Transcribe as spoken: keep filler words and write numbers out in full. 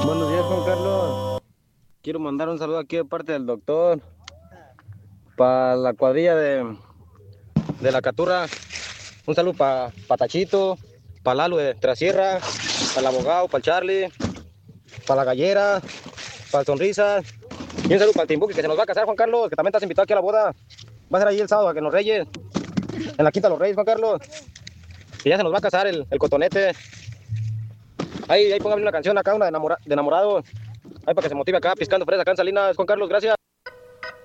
Buenos días, Juan Carlos. Quiero mandar un saludo aquí de parte del doctor para la cuadrilla de, de la Caturra. Un saludo para pa Tachito, para Lalo de Trasierra, para el abogado, para el Charlie, para la Gallera, para el Sonrisa. Y un saludo para el Timbuki que se nos va a casar, Juan Carlos, que también estás invitado aquí a la boda. Va a ser ahí el sábado, que en los Reyes, en la Quinta de los Reyes, Juan Carlos. Y ya se nos va a casar el, el cotonete. Ahí, ahí póngame una canción acá, una de, enamora, de enamorado. Ahí para que se motive acá, piscando fresa acá en Salinas, Juan Carlos, gracias.